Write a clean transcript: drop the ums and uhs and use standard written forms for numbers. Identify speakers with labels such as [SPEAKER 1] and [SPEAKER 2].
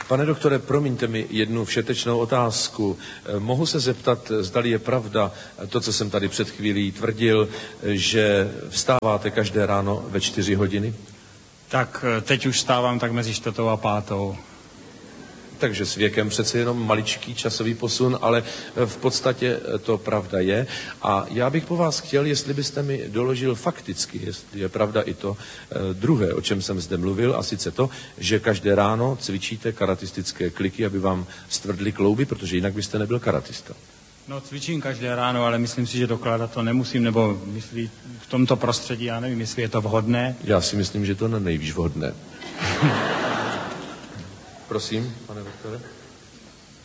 [SPEAKER 1] Pane doktore, promiňte mi jednu všetečnou otázku. Mohu se zeptat, zdali je pravda to, co jsem tady před chvílí tvrdil, že vstáváte každé ráno ve 4 hodiny?
[SPEAKER 2] Tak teď už vstávám tak mezi 4. a 5.
[SPEAKER 1] Takže s věkem přece jenom maličký časový posun, ale v podstatě to pravda je. A já bych po vás chtěl, jestli byste mi doložil fakticky, jestli je pravda i to druhé, o čem jsem zde mluvil, a sice to, že každé ráno cvičíte karatistické kliky, aby vám stvrdly klouby, protože jinak byste nebyl karatista.
[SPEAKER 2] No, cvičím každé ráno, ale myslím si, že dokládat to nemusím, nebo myslí v tomto prostředí, já nevím, jestli je to vhodné.
[SPEAKER 1] Já si myslím, že to na nejvíc vhodné. Prosím, pane doktore.